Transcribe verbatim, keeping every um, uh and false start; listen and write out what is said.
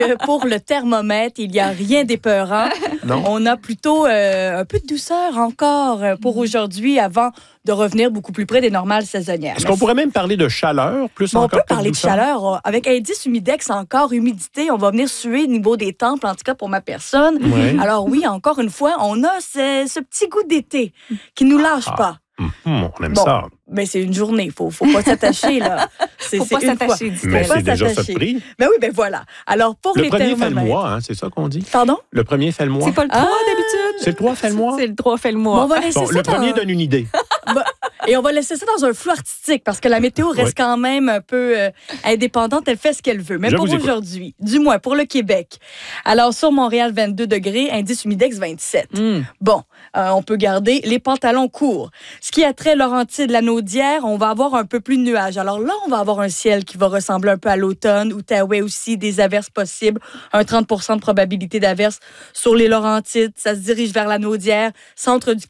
Euh, pour le thermomètre, il n'y a rien d'épeurant. Non. On a plutôt euh, un peu de douceur encore euh, pour aujourd'hui avant de revenir beaucoup plus près des normales saisonnières. Est-ce qu'on pourrait même parler de chaleur plus Bon, encore on peut que parler de douceur? chaleur. Avec indice humidex encore, humidité, on va venir suer au niveau des tempes, en tout cas pour ma personne. Ouais. Alors oui, encore une fois, on a ce, ce petit goût d'été qui nous lâche Ah. pas. Hum, on aime Bon, ça. mais c'est une journée, il faut, faut pas s'attacher, là. C'est, Faut c'est pas une s'attacher, fois. dit-elle. Mais Faut pas c'est déjà ça de s'attacher. prix. Ben oui, ben voilà. Alors, pour Le les premier fait le thermomètres... mois, hein, c'est ça qu'on dit? Pardon? Le premier fait le mois. C'est pas le trois Ah, d'habitude? C'est le trois fait le mois? C'est le trois fait le Bon, mois. on va laisser Bon, ça le dans- premier donne une idée. Bah, et on va laisser ça dans un flou artistique parce que la météo reste Ouais. quand même un peu euh, indépendante. Elle fait ce qu'elle veut. Même Je pour vous écoute. aujourd'hui, du moins pour le Québec. Alors, sur Montréal, vingt-deux degrés, indice humidex vingt-sept. Mm. Bon, euh, on peut garder les pantalons courts. Ce qui a trait Laurentides, la Naudière, on va avoir un peu plus de nuages. Alors là, on va avoir un ciel qui va ressembler un peu à l'automne. Outaouais aussi, des averses possibles. Un trente pour cent de probabilité d'averses sur les Laurentides. Ça se dirige vers la Naudière, centre du